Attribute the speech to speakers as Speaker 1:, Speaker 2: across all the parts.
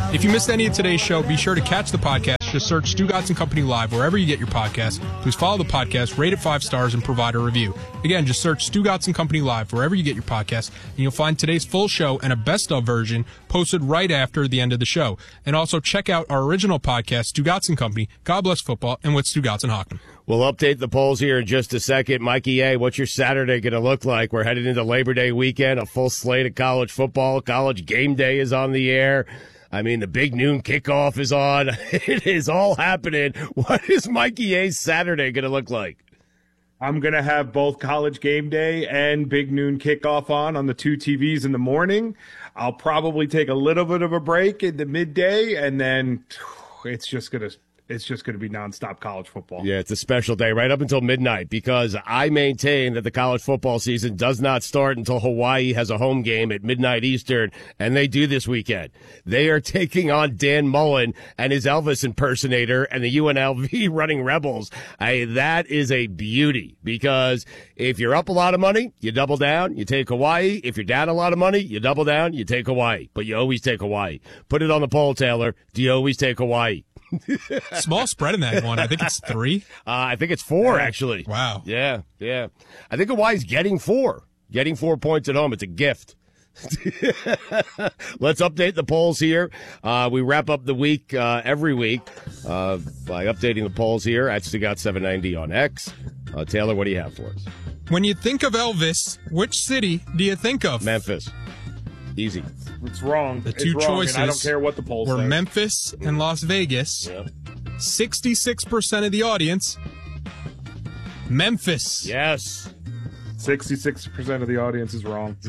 Speaker 1: If you missed any of today's show, be sure to catch the podcast. Just search Stu Gatz and Company Live wherever you get your podcasts. Please follow the podcast, rate it 5 stars, and provide a review. Again, just search Stu Gatz and Company Live wherever you get your podcasts, and you'll find today's full show and a best-of version posted right after the end of the show. And also check out our original podcast, Stu Gatz and Company, God Bless Football, and with Stu Gatz and Hockman.
Speaker 2: We'll update the polls here in just a second. Mikey A., what's your Saturday going to look like? We're headed into Labor Day weekend, a full slate of college football. College game day is on the air. I mean, the big noon kickoff is on. It is all happening. What is Mikey A.'s Saturday going to look like?
Speaker 3: I'm going to have both college game day and big noon kickoff on the 2 TVs in the morning. I'll probably take a little bit of a break in the midday, and then it's just going to be nonstop college football.
Speaker 2: Yeah, it's a special day right up until midnight because I maintain that the college football season does not start until Hawaii has a home game at midnight Eastern, and they do this weekend. They are taking on Dan Mullen and his Elvis impersonator and the UNLV running Rebels. That is a beauty because if you're up a lot of money, you double down, you take Hawaii. If you're down a lot of money, you double down, you take Hawaii. But you always take Hawaii. Put it on the poll, Taylor. Do you always take Hawaii?
Speaker 1: Small spread in that one. I think it's 3.
Speaker 2: I think it's 4, actually.
Speaker 1: Wow.
Speaker 2: Yeah. I think Hawaii's getting 4. Getting 4 points at home. It's a gift. Let's update the polls here. We wrap up the week every week by updating the polls here at StuGot790 on X. Taylor, what do you have for us?
Speaker 1: When you think of Elvis, which city do you think of?
Speaker 2: Memphis. Easy.
Speaker 3: It's wrong.
Speaker 1: The two choices
Speaker 3: I don't care what the polls
Speaker 1: were
Speaker 3: say.
Speaker 1: Memphis and Las Vegas.
Speaker 2: Yep.
Speaker 1: 66% of the audience, Memphis.
Speaker 2: Yes.
Speaker 3: 66% of the audience is wrong.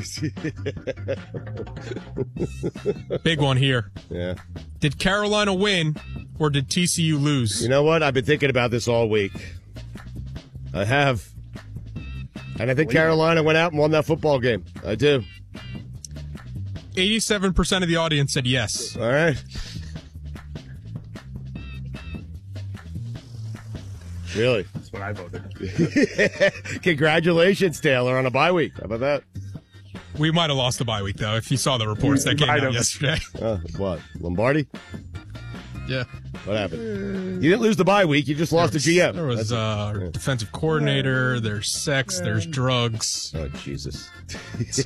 Speaker 1: Big one here.
Speaker 2: Yeah.
Speaker 1: Did Carolina win or did TCU lose?
Speaker 2: You know what? I've been thinking about this all week. I have. And I think Carolina went out and won that football game. I do.
Speaker 1: 87% of the audience said yes.
Speaker 2: All right. Really?
Speaker 3: That's what I voted.
Speaker 2: Congratulations, Taylor, on a bye week. How about that?
Speaker 1: We might have lost the bye week, though, if you saw the reports that came out yesterday.
Speaker 2: What? Lombardi?
Speaker 1: Yeah.
Speaker 2: What happened? You didn't lose the bye week. You just lost the GM.
Speaker 1: There was defensive coordinator. There's sex. There's drugs.
Speaker 2: Oh, Jesus.
Speaker 1: It's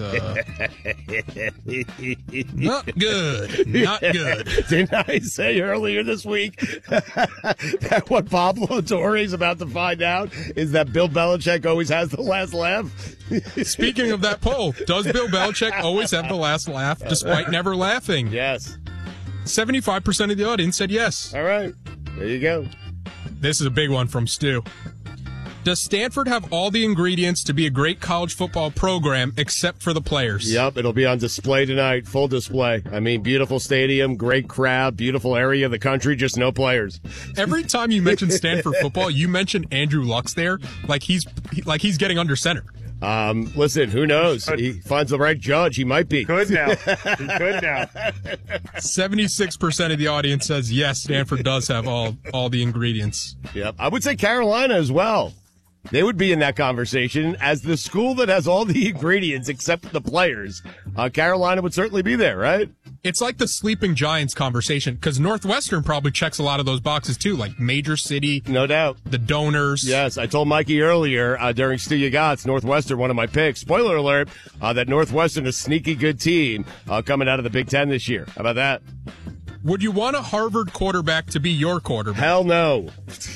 Speaker 1: not good. Not good.
Speaker 2: Didn't I say earlier this week that what Pablo Torre's about to find out is that Bill Belichick always has the last laugh?
Speaker 1: Speaking of that poll, does Bill Belichick always have the last laugh despite never laughing?
Speaker 2: Yes.
Speaker 1: 75% of the audience said yes.
Speaker 2: All right. There you go.
Speaker 1: This is a big one from Stu. Does Stanford have all the ingredients to be a great college football program except for the players?
Speaker 2: Yep, it'll be on display tonight. Full display. I mean, beautiful stadium, great crowd, beautiful area of the country, just no players.
Speaker 1: Every time you mention Stanford football, you mention Andrew Luck's there like he's getting under center.
Speaker 2: Listen, who knows? He finds the right judge. He might be.
Speaker 3: Could now. He could now.
Speaker 1: 76% of the audience says yes, Stanford does have all the ingredients.
Speaker 2: Yep. I would say Carolina as well. They would be in that conversation as the school that has all the ingredients except the players. Carolina would certainly be there, right?
Speaker 1: It's like the sleeping giants conversation because Northwestern probably checks a lot of those boxes too, like major city.
Speaker 2: No doubt.
Speaker 1: The donors.
Speaker 2: Yes, I told Mikey earlier during Stu Yagat's Northwestern, one of my picks, spoiler alert, that Northwestern is a sneaky good team coming out of the Big Ten this year. How about that?
Speaker 1: Would you want a Harvard quarterback to be your quarterback?
Speaker 2: Hell no.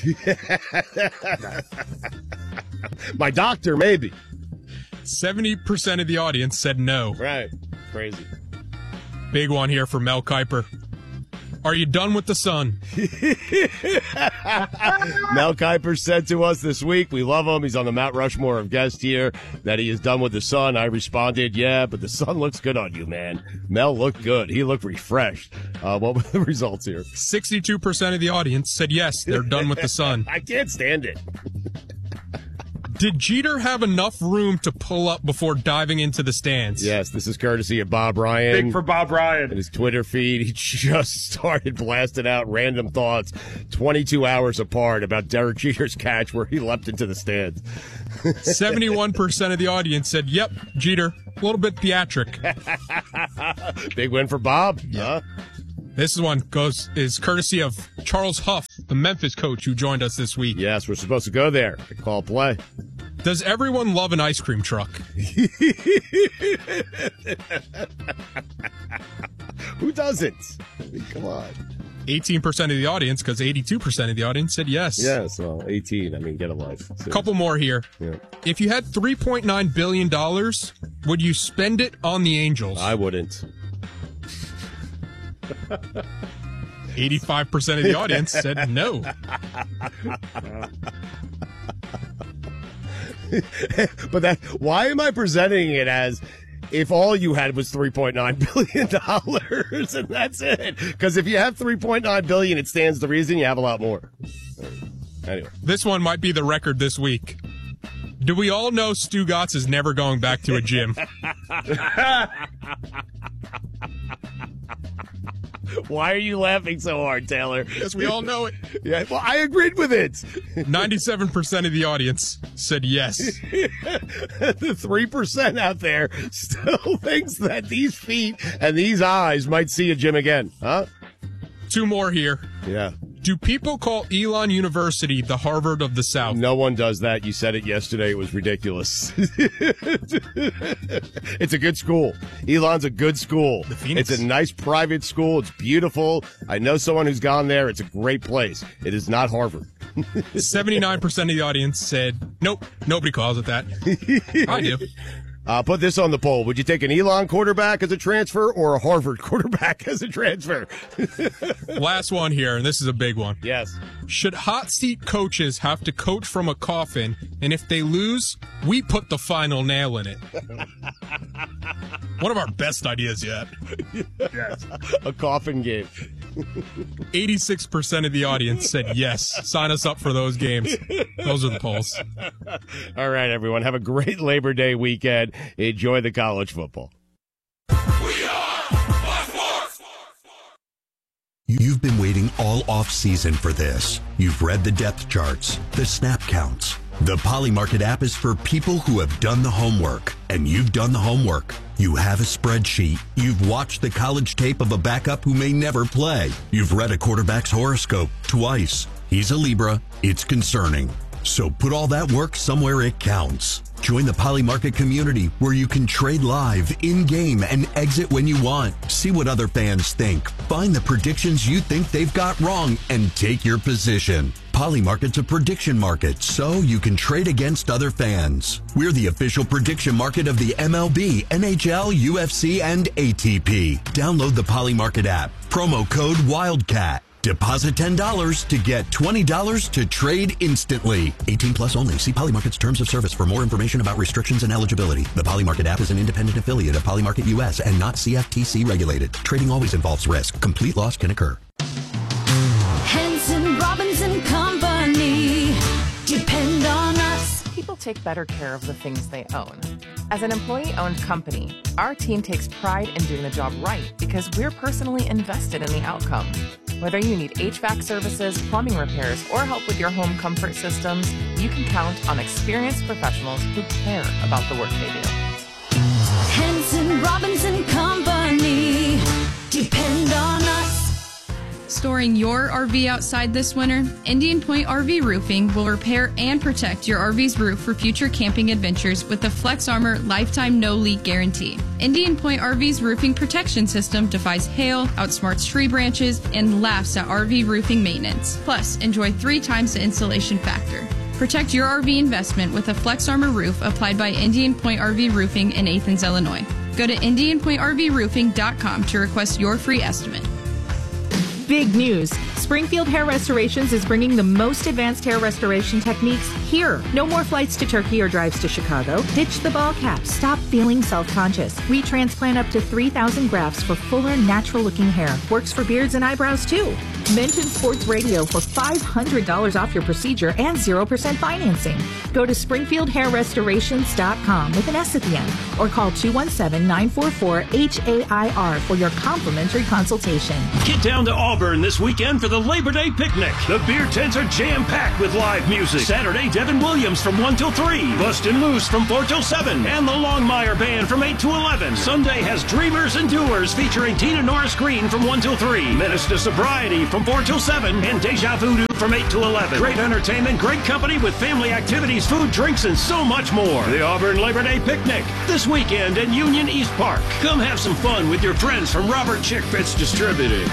Speaker 2: My doctor, maybe.
Speaker 1: 70% of the audience said no.
Speaker 2: Right. Crazy.
Speaker 1: Big one here for Mel Kiper. Are you done with the Sun?
Speaker 2: Mel Kiper said to us this week, we love him. He's on the Mount Rushmore of guests here, that he is done with the Sun. I responded, yeah, but the Sun looks good on you, man. Mel looked good. He looked refreshed. What were the results here?
Speaker 1: 62% of the audience said yes, they're done with the Sun.
Speaker 2: I can't stand it.
Speaker 1: Did Jeter have enough room to pull up before diving into the stands?
Speaker 2: Yes, this is courtesy of Bob Ryan.
Speaker 3: Big for Bob Ryan.
Speaker 2: In his Twitter feed, he just started blasting out random thoughts 22 hours apart about Derek Jeter's catch where he leapt into the stands.
Speaker 1: 71% of the audience said, yep, Jeter, a little bit theatric.
Speaker 2: Big win for Bob.
Speaker 1: Yeah. This one is courtesy of Charles Huff, the Memphis coach who joined us this week.
Speaker 2: Yes, we're supposed to go there. Call play.
Speaker 1: Does everyone love an ice cream truck?
Speaker 2: Who doesn't? I mean, come on.
Speaker 1: 18% of the audience, because 82% of the audience said yes.
Speaker 2: Yes, well, 18. I mean, get a life.
Speaker 1: A couple more here.
Speaker 2: Yeah.
Speaker 1: If you had $3.9 billion, would you spend it on the Angels?
Speaker 2: I wouldn't.
Speaker 1: 85% of the audience said no.
Speaker 2: But why am I presenting it as if all you had was $3.9 billion and that's it? Because if you have $3.9 billion, it stands to reason you have a lot more. Anyway.
Speaker 1: This one might be the record this week. Do we all know Stugotz is never going back to a gym?
Speaker 2: Why are you laughing so hard, Taylor?
Speaker 1: Because we all know it.
Speaker 2: Yeah, well, I agreed with it.
Speaker 1: 97% of the audience said yes.
Speaker 2: The 3% out there still thinks that these feet and these eyes might see a gym again, huh?
Speaker 1: Two more here.
Speaker 2: Yeah.
Speaker 1: Do people call Elon University the Harvard of the South?
Speaker 2: No one does that. You said it yesterday. It was ridiculous. It's a good school. Elon's a good school.
Speaker 1: The Phoenix.
Speaker 2: It's a nice private school. It's beautiful. I know someone who's gone there. It's a great place. It is not Harvard.
Speaker 1: 79% of the audience said, nope, nobody calls it that. I do.
Speaker 2: Put this on the poll. Would you take an Elon quarterback as a transfer or a Harvard quarterback as a transfer?
Speaker 1: Last one here, and this is a big one.
Speaker 2: Yes.
Speaker 1: Should hot seat coaches have to coach from a coffin, and if they lose, we put the final nail in it? One of our best ideas yet.
Speaker 2: Yes. A coffin game.
Speaker 1: 86% of the audience said yes. Sign us up for those games. Those are the polls.
Speaker 2: All right, everyone. Have a great Labor Day weekend. Enjoy the college football.
Speaker 4: You've been waiting all off-season for this. You've read the depth charts, the snap counts. The Polymarket app is for people who have done the homework, and you've done the homework. You have a spreadsheet. You've watched the college tape of a backup who may never play. You've read a quarterback's horoscope twice. He's a Libra. It's concerning. So put all that work somewhere it counts. Join the Polymarket community where you can trade live, in-game, and exit when you want. See what other fans think. Find the predictions you think they've got wrong and take your position. Polymarket's a prediction market, so you can trade against other fans. We're the official prediction market of the MLB, NHL, UFC, and ATP. Download the Polymarket app. Promo code WILDCAT. Deposit $10 to get $20 to trade instantly. 18 plus only. See Polymarket's terms of service for more information about restrictions and eligibility. The Polymarket app is an independent affiliate of Polymarket US and not CFTC regulated. Trading always involves risk. Complete loss can occur.
Speaker 5: Henson, Robbins & Company. Depend on us.
Speaker 6: People take better care of the things they own. As an employee-owned company, our team takes pride in doing the job right because we're personally invested in the outcome. Whether you need HVAC services, plumbing repairs, or help with your home comfort systems, you can count on experienced professionals who care about the work they do.
Speaker 5: Henson, Robbins & Company. Depend on us.
Speaker 7: Storing your RV outside this winter? Indian Point RV Roofing will repair and protect your RV's roof for future camping adventures with the Flex Armor Lifetime No Leak Guarantee. Indian Point RV's roofing protection system defies hail, outsmarts tree branches, and laughs at RV roofing maintenance. Plus, enjoy 3 times the insulation factor. Protect your RV investment with a Flex Armor roof applied by Indian Point RV Roofing in Athens, Illinois. Go to IndianPointRVRoofing.com to request your free estimate.
Speaker 8: Big news. Springfield Hair Restorations is bringing the most advanced hair restoration techniques here. No more flights to Turkey or drives to Chicago. Ditch the ball cap. Stop feeling self-conscious. We transplant up to 3,000 grafts for fuller, natural-looking hair. Works for beards and eyebrows, too. Mention Sports Radio for $500 off your procedure and 0% financing. Go to SpringfieldHairRestorations.com with an S at the end or call 217-944-HAIR for your complimentary consultation.
Speaker 9: Get down to Auburn Auburn this weekend for the Labor Day picnic. The beer tents are jam-packed with live music. Saturday, Devin Williams from 1 till 3. Bustin' Loose from 4 till 7. And the Longmire Band from 8 to 11. Sunday has Dreamers and Doers featuring Tina Norris Green from 1 till 3. Menace to Sobriety from 4 till 7. And Deja Voodoo from 8 to 11. Great entertainment, great company with family activities, food, drinks, and so much more. The Auburn Labor Day picnic this weekend at Union East Park. Come have some fun with your friends from Robert Chick Fitz Distributing.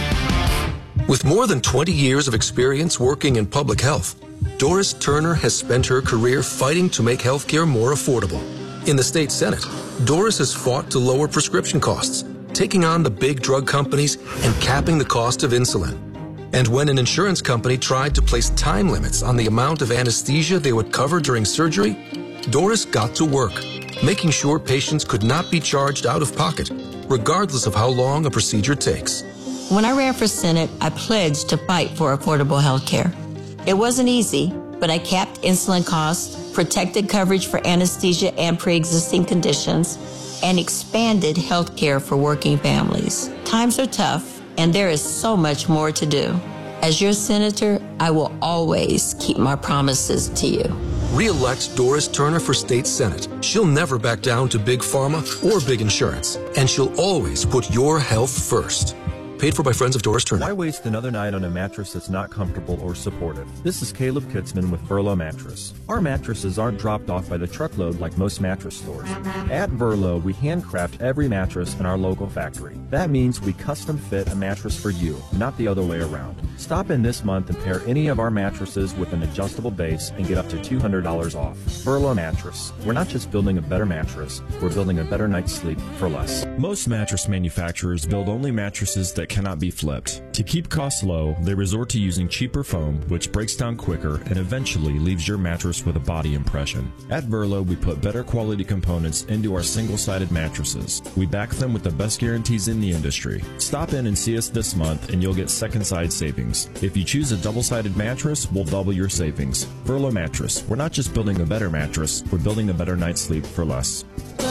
Speaker 10: With more than 20 years of experience working in public health, Doris Turner has spent her career fighting to make healthcare more affordable. In the state Senate, Doris has fought to lower prescription costs, taking on the big drug companies and capping the cost of insulin. And when an insurance company tried to place time limits on the amount of anesthesia they would cover during surgery, Doris got to work, making sure patients could not be charged out of pocket, regardless of how long a procedure takes.
Speaker 11: When I ran for Senate, I pledged to fight for affordable health care. It wasn't easy, but I capped insulin costs, protected coverage for anesthesia and pre-existing conditions, and expanded health care for working families. Times are tough, and there is so much more to do. As your senator, I will always keep my promises to you.
Speaker 10: Re-elect Doris Turner for State Senate. She'll never back down to big pharma or big insurance, and she'll always put your health first. Paid for by friends of Doris Turner.
Speaker 12: Why waste another night on a mattress that's not comfortable or supportive? This is Caleb Kitzman with Verlo Mattress. Our mattresses aren't dropped off by the truckload like most mattress stores. At Verlo, we handcraft every mattress in our local factory. That means we custom fit a mattress for you, not the other way around. Stop in this month and pair any of our mattresses with an adjustable base and get up to $200 off. Verlo Mattress. We're not just building a better mattress, we're building a better night's sleep for less.
Speaker 13: Most mattress manufacturers build only mattresses that cannot be flipped. To keep costs low, they resort to using cheaper foam, which breaks down quicker and eventually leaves your mattress with a body impression. At Verlo, we put better quality components into our single-sided mattresses. We back them with the best guarantees in the industry. Stop in and see us this month and you'll get second side savings. If you choose a double-sided mattress, we'll double your savings. Verlo Mattress. We're not just building a better mattress, we're building a better night's sleep for less.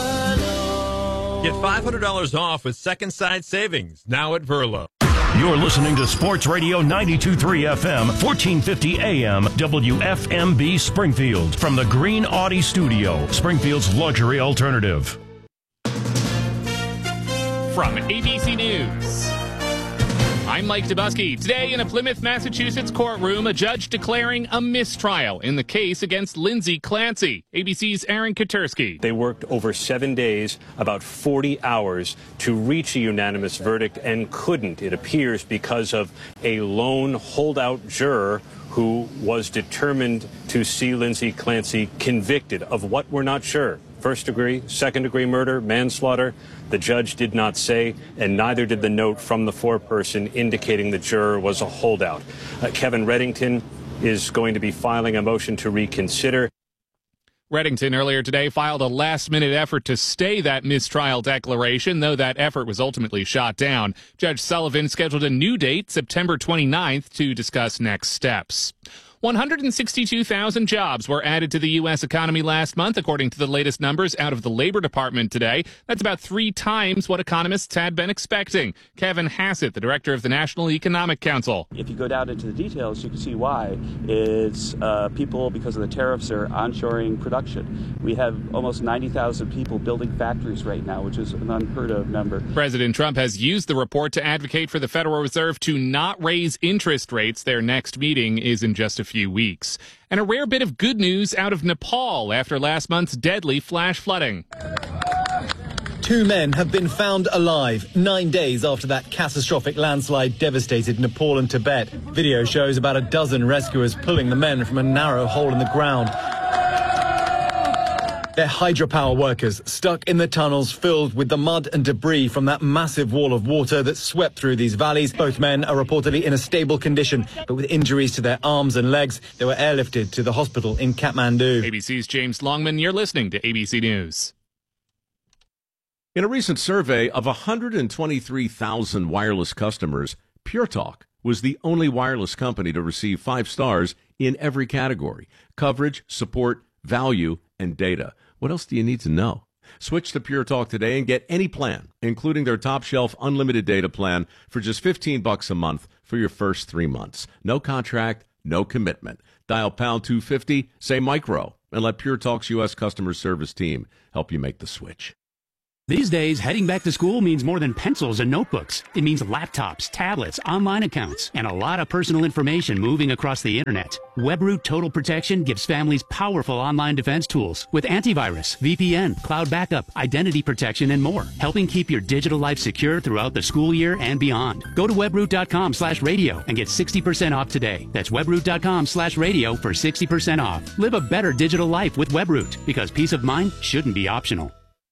Speaker 14: Get $500 off with second side savings now at Verlo.
Speaker 9: You're listening to Sports Radio 92.3 FM, 1450 AM, WFMB Springfield. From the Green Audi Studio, Springfield's luxury alternative.
Speaker 15: From ABC News, I'm Mike Dubusky. Today in a Plymouth, Massachusetts courtroom, a judge declaring a mistrial in the case against Lindsay Clancy. ABC's Aaron Katersky.
Speaker 16: They worked over 7 days, about 40 hours, to reach a unanimous verdict and couldn't, it appears, because of a lone holdout juror who was determined to see Lindsay Clancy convicted of what we're not sure. First degree, second degree murder, manslaughter. The judge did not say, and neither did the note from the foreperson indicating the juror was a holdout. Kevin Reddington is going to be filing a motion to reconsider.
Speaker 15: Reddington earlier today filed a last-minute effort to stay that mistrial declaration, though that effort was ultimately shot down. Judge Sullivan scheduled a new date, September 29th, to discuss next steps. 162,000 jobs were added to the U.S. economy last month, according to the latest numbers out of the Labor Department today. That's about 3 times what economists had been expecting. Kevin Hassett, the director of the National Economic Council.
Speaker 17: If you go down into the details, you can see why. It's people, because of the tariffs, are onshoring production. We have almost 90,000 people building factories right now, which is an unheard of number.
Speaker 15: President Trump has used the report to advocate for the Federal Reserve to not raise interest rates. Their next meeting is in just a few weeks. And a rare bit of good news out of Nepal after last month's deadly flash flooding.
Speaker 18: 2 men have been found alive 9 days after that catastrophic landslide devastated Nepal and Tibet. Video shows about a dozen rescuers pulling the men from a narrow hole in the ground. They're hydropower workers stuck in the tunnels filled with the mud and debris from that massive wall of water that swept through these valleys. Both men are reportedly in a stable condition, but with injuries to their arms and legs. They were airlifted to the hospital in Kathmandu.
Speaker 15: ABC's James Longman, you're listening to ABC News.
Speaker 19: In a recent survey of 123,000 wireless customers, Pure Talk was the only wireless company to receive 5 stars in every category: coverage, support, value, and data. What else do you need to know? Switch to Pure Talk today and get any plan, including their top shelf unlimited data plan, for just $15 a month for your first 3 months. No contract, no commitment. Dial pound 250, say micro, and let Pure Talk's U.S. customer service team help you make the switch.
Speaker 20: These days, heading back to school means more than pencils and notebooks. It means laptops, tablets, online accounts, and a lot of personal information moving across the internet. WebRoot Total Protection gives families powerful online defense tools with antivirus, VPN, cloud backup, identity protection, and more, helping keep your digital life secure throughout the school year and beyond. Go to webroot.com/radio and get 60% off today. That's webroot.com/radio for 60% off. Live a better digital life with WebRoot, because peace of mind shouldn't be optional.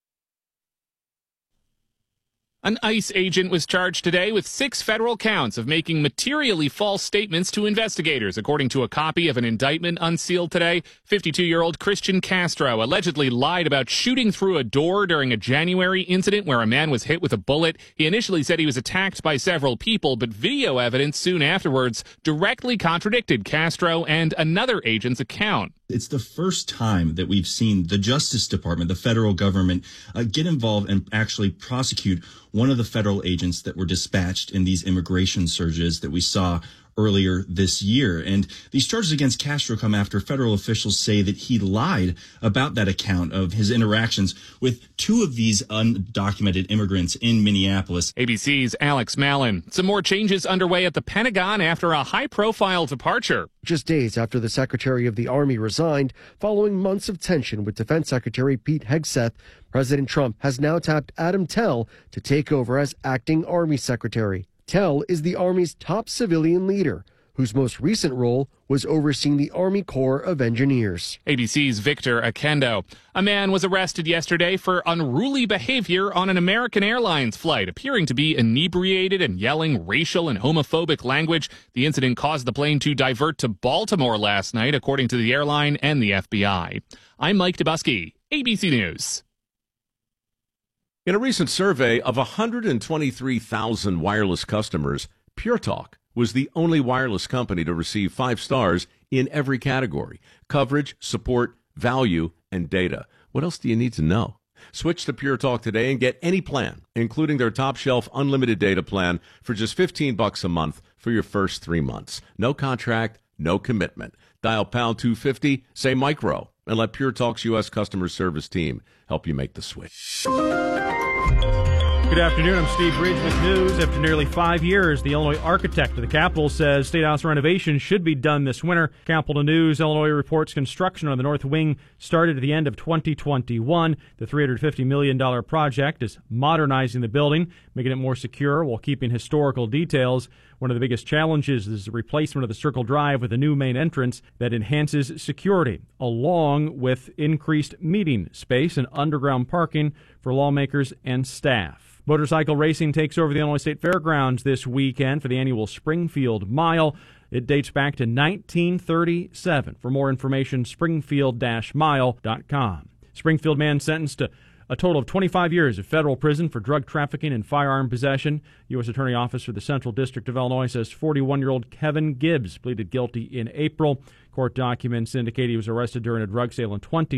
Speaker 15: An ICE agent was charged today with 6 federal counts of making materially false statements to investigators, according to a copy of an indictment unsealed today. 52-year-old Christian Castro allegedly lied about shooting through a door during a January incident where a man was hit with a bullet. He initially said he was attacked by several people, but video evidence soon afterwards directly contradicted Castro and another agent's account.
Speaker 21: It's the first time that we've seen the Justice Department, the federal government, get involved and actually prosecute one of the federal agents that were dispatched in these immigration surges that we saw earlier this year. And these charges against Castro come after federal officials say that he lied about that account of his interactions with 2 of these undocumented immigrants in Minneapolis.
Speaker 15: ABC's Alex Mallon. Some more changes underway at the Pentagon after a high-profile departure.
Speaker 22: Just days after the Secretary of the Army resigned, following months of tension with Defense Secretary Pete Hegseth, President Trump has now tapped Adam Tell to take over as acting Army Secretary. Tell is the Army's top civilian leader, whose most recent role was overseeing the Army Corps of Engineers.
Speaker 15: ABC's Victor Akendo. A man was arrested yesterday for unruly behavior on an American Airlines flight, appearing to be inebriated and yelling racial and homophobic language. The incident caused the plane to divert to Baltimore last night, according to the airline and the FBI. I'm Mike Dubusky, ABC News.
Speaker 19: In a recent survey of 123,000 wireless customers, Pure Talk was the only wireless company to receive 5 stars in every category: coverage, support, value, and data. What else do you need to know? Switch to Pure Talk today and get any plan, including their top shelf unlimited data plan, for just $15 a month for your first 3 months. No contract, no commitment. Dial pound 250, say micro, and let Pure Talk's U.S. customer service team help you make the switch.
Speaker 23: Good afternoon. I'm Steve Bridge with news. After nearly 5 years, the Illinois architect of the Capitol says State House renovation should be done this winter. Capitol News, Illinois reports construction on the north wing started at the end of 2021. The $350 million project is modernizing the building, making it more secure while keeping historical details. One of the biggest challenges is the replacement of the Circle Drive with a new main entrance that enhances security, along with increased meeting space and underground parking for lawmakers and staff. Motorcycle racing takes over the Illinois State Fairgrounds this weekend for the annual Springfield Mile. It dates back to 1937. For more information, springfield-mile.com. Springfield man sentenced to a total of 25 years of federal prison for drug trafficking and firearm possession. U.S. Attorney Office for the Central District of Illinois says 41-year-old Kevin Gibbs pleaded guilty in April. Court documents indicate he was arrested during a drug sale in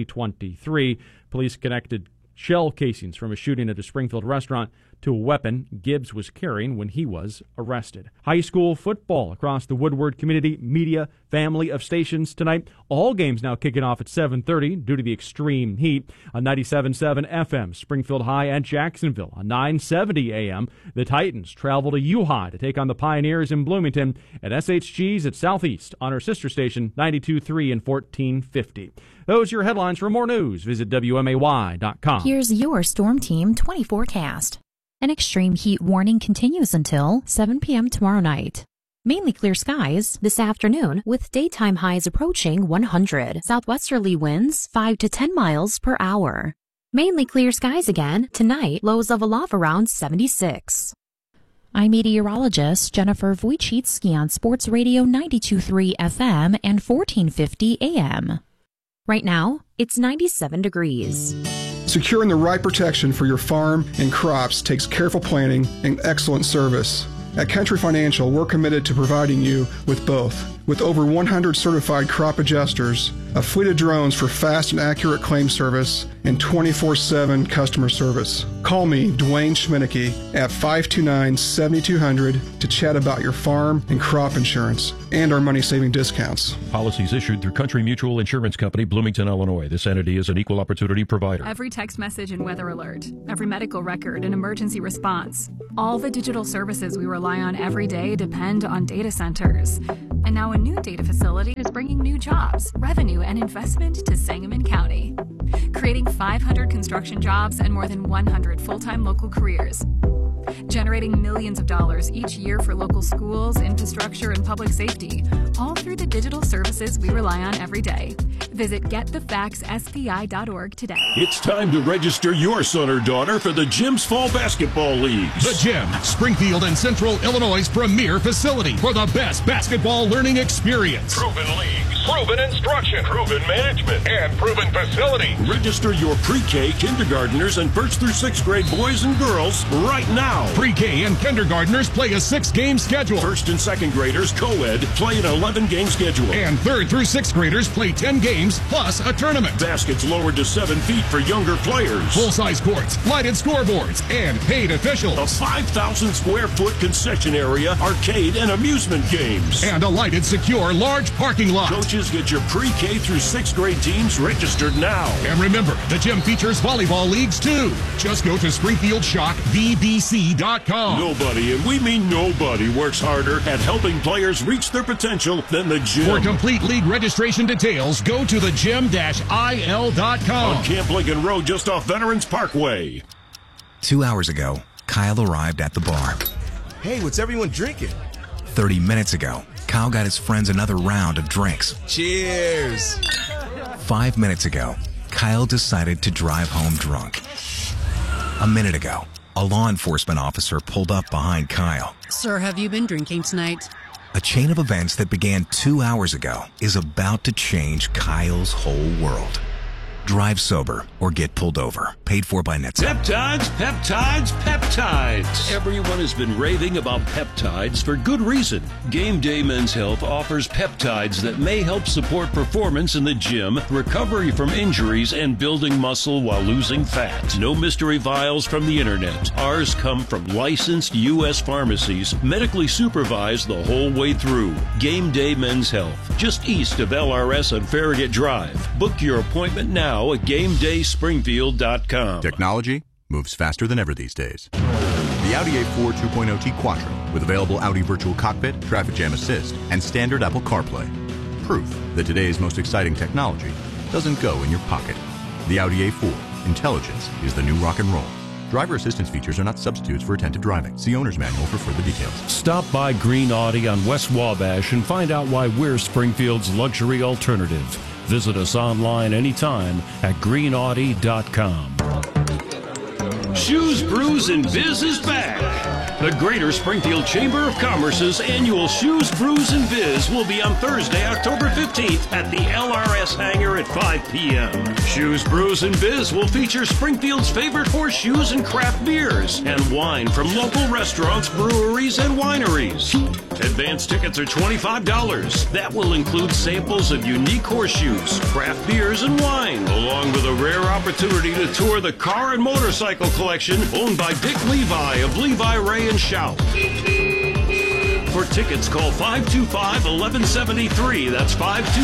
Speaker 23: 2023. Police connected shell casings from a shooting at a Springfield restaurant to a weapon Gibbs was carrying when he was arrested. High school football across the Woodward Community Media family of stations tonight. All games now kicking off at 7:30 due to the extreme heat. On 97.7 FM, Springfield High at Jacksonville. On 9:70 AM, the Titans travel to U-High to take on the Pioneers in Bloomington. At SHG's at Southeast on our sister station, 92.3 and 1450. Those are your headlines. For more news, visit WMAY.com.
Speaker 24: Here's your Storm Team 20 forecast. An extreme heat warning continues until 7 p.m. tomorrow night. Mainly clear skies this afternoon with daytime highs approaching 100. Southwesterly winds 5 to 10 miles per hour. Mainly clear skies again tonight, lows level off around 76. I'm meteorologist Jennifer Wojcicki on Sports Radio 92.3 FM and 1450 AM. Right now, it's 97 degrees.
Speaker 25: Securing the right protection for your farm and crops takes careful planning and excellent service. At Country Financial, we're committed to providing you with both. with over 100 certified crop adjusters, a fleet of drones for fast and accurate claim service, and 24/7 customer service. Call me, Dwayne Schminicki, at 529-7200 to chat about your farm and crop insurance and our money-saving discounts.
Speaker 1: Policies issued through Country Mutual Insurance Company, Bloomington, Illinois. This entity is an equal opportunity provider.
Speaker 2: Every text message and weather alert, every medical record and emergency response. All the digital services we rely on every day depend on data centers. And now a new data facility is bringing new jobs, revenue, and investment to Sangamon County, creating 500 construction jobs and more than 100 full-time local careers, generating millions of dollars each year for local schools, infrastructure, and public safety, all through the digital services we rely on every day. Visit getthefaxspi.org today.
Speaker 9: It's time to register your son or daughter for the Gym's Fall Basketball Leagues.
Speaker 3: The Gym, Springfield and Central Illinois' premier facility for the best basketball learning experience.
Speaker 4: Proven leagues, proven instruction, proven management, and proven facilities.
Speaker 9: Register your pre-K, kindergartners, and 1st through 6th grade boys and girls right now.
Speaker 3: Pre-K and kindergartners play a 6-game schedule.
Speaker 9: 1st and 2nd graders, co-ed, play an 11-game schedule.
Speaker 3: And 3rd through 6th graders play 10 games plus a tournament.
Speaker 9: Baskets lowered to 7 feet for younger players.
Speaker 3: Full-size courts, lighted scoreboards, and paid officials.
Speaker 9: A 5,000 square foot concession area, arcade, and amusement games.
Speaker 3: And a lighted, secure, large parking lot.
Speaker 9: Coaches, get your pre-K through 6th grade teams registered now.
Speaker 3: And remember, the gym features volleyball leagues too. Just go to SpringfieldShockVBC.com.
Speaker 9: Nobody, and we mean nobody, works harder at helping players reach their potential than the Gym.
Speaker 3: For complete league registration details, go to thegym-il.com.
Speaker 9: On Camp Lincoln Road, just off Veterans Parkway.
Speaker 6: 2 hours ago, Kyle arrived at the bar.
Speaker 26: Hey, what's everyone drinking?
Speaker 6: 30 minutes ago, Kyle got his friends another round of drinks.
Speaker 26: Cheers!
Speaker 6: 5 minutes ago, Kyle decided to drive home drunk. A minute ago, a law enforcement officer pulled up behind Kyle.
Speaker 27: Sir, have you been drinking tonight?
Speaker 6: A chain of events that began 2 hours ago is about to change Kyle's whole world. Drive sober or get pulled over. Paid for by NetSuite.
Speaker 9: Peptides, peptides, peptides. Everyone has been raving about peptides for good reason. Game Day Men's Health offers peptides that may help support performance in the gym, recovery from injuries, and building muscle while losing fat. No mystery vials from the internet. Ours come from licensed U.S. pharmacies, medically supervised the whole way through. Game Day Men's Health, just east of LRS on Farragut Drive. Book your appointment now at GameDaySpringfield.com.
Speaker 28: Technology moves faster than ever these days. The Audi A4 2.0T Quattro with available Audi Virtual Cockpit, Traffic Jam Assist, and standard Apple CarPlay. Proof that today's most exciting technology doesn't go in your pocket. The Audi A4. Intelligence is the new rock and roll. Driver assistance features are not substitutes for attentive driving. See owner's manual for further details.
Speaker 9: Stop by Green Audi on West Wabash and find out why we're Springfield's luxury alternative. Visit us online anytime at greenaudi.com. Shoes, Brews, and Biz is back. The Greater Springfield Chamber of Commerce's annual Shoes, Brews, and Biz will be on Thursday, October 15th at the LRS hangar at 5 p.m. Shoes, Brews, and Biz will feature Springfield's favorite horseshoes and craft beers and wine from local restaurants, breweries, and wineries. Advance tickets are $25. That will include samples of unique horseshoes, craft beers, and wine, along with a rare opportunity to tour the car and motorcycle collection owned by Dick Levi of Levi, Ray, and Shout. For tickets, call 525-1173. That's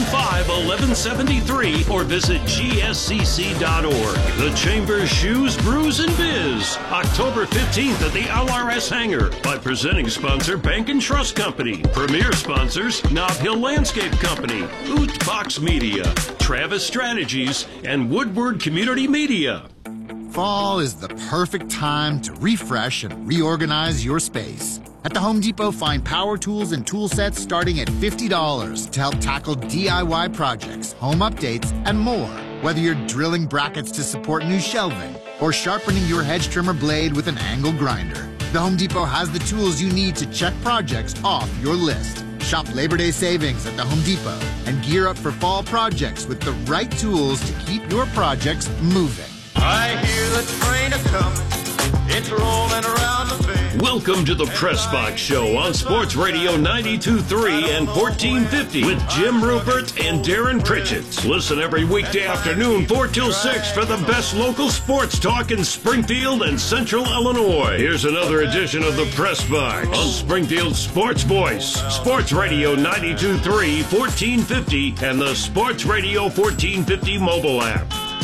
Speaker 9: 525-1173, or visit gscc.org. The Chamber's Shoes, Brews, and Biz, October 15th at the LRS hangar. By presenting sponsor Bank and Trust Company. Premier sponsors Nob Hill Landscape Company, Oot Fox Media, Travis Strategies, and Woodward Community Media.
Speaker 29: Fall is the perfect time to refresh and reorganize your space. At the Home Depot, find power tools and tool sets starting at $50 to help tackle DIY projects, home updates, and more. Whether you're drilling brackets to support new shelving or sharpening your hedge trimmer blade with an angle grinder, the Home Depot has the tools you need to check projects off your list. Shop Labor Day savings at the Home Depot and gear up for fall projects with the right tools to keep your projects moving.
Speaker 30: I hear the train is coming, it's rolling around the bend.
Speaker 9: Welcome to the Press Box Show on Sports Radio 92.3 and 1450 with Jim Rupert and Darren Pritchett. Listen every weekday afternoon 4 till 6 for the best local sports talk in Springfield and Central Illinois. Here's another edition of the Press Box on Springfield's Sports Voice, Sports Radio 92.3, 1450, and the Sports Radio 1450 mobile app.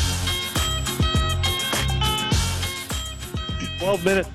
Speaker 5: 12 minutes.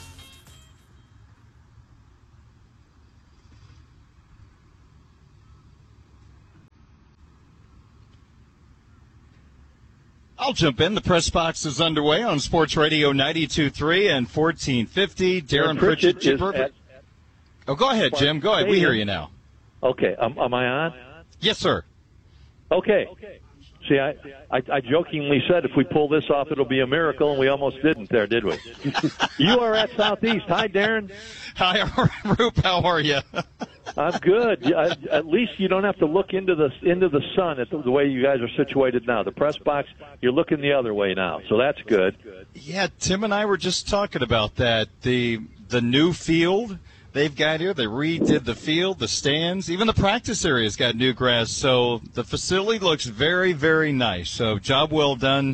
Speaker 7: I'll jump in. The Press Box is underway on Sports Radio 92.3 and 1450. Darren Pritchett. Oh, go ahead, Jim. Go ahead. We hear you now.
Speaker 5: Okay. Am I on?
Speaker 7: Yes, sir.
Speaker 5: Okay. See, I jokingly said if we pull this off, it'll be a miracle, and we almost didn't there, did we? You are at Southeast. Hi, Darren.
Speaker 7: Hi, Roop. How are you?
Speaker 5: I'm good. At least you don't have to look into the sun at the way you guys are situated now. The press box, you're looking the other way now, so that's good.
Speaker 7: Yeah, Tim and I were just talking about that. The new field they've got here, they redid the field, the stands, even the practice area's got new grass. So the facility looks very, very nice. So job well done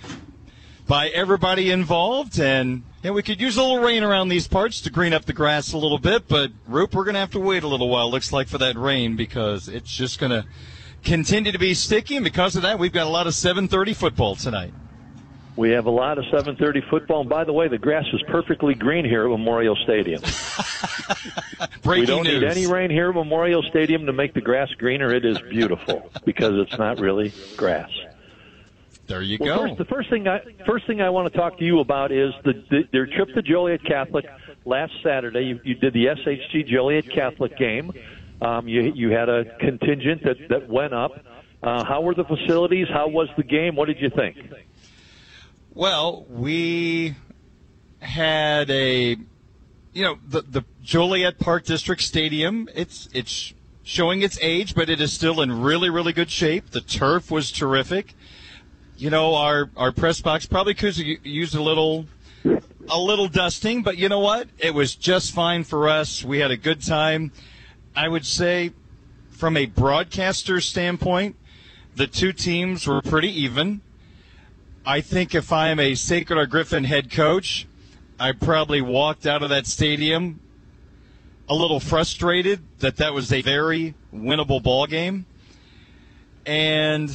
Speaker 7: by everybody involved, and we could use a little rain around these parts to green up the grass a little bit, but, Roop, we're going to have to wait a little while, looks like, for that rain, because it's just going to continue to be sticky, and because of that, we've got a lot of 7:30 football tonight.
Speaker 5: We have a lot of 7:30 football, and by the way, the grass is perfectly green here at Memorial Stadium. We don't need any rain here at Memorial Stadium to make the grass greener. It is beautiful, because it's not really grass.
Speaker 7: There you go.
Speaker 5: The first thing I want to talk to you about is their trip to Joliet Catholic last Saturday. You did the SHG Joliet Catholic game. You had a contingent that went up. How were the facilities? How was the game? What did you think?
Speaker 7: Well, we had the Joliet Park District Stadium. It's showing its age, but it is still in really, really good shape. The turf was terrific. Our press box probably could use a little dusting, but you know what? It was just fine for us. We had a good time. I would say from a broadcaster standpoint, the two teams were pretty even. I think if I'm a Sacred Heart Griffin head coach, I probably walked out of that stadium a little frustrated that was a very winnable ball game. And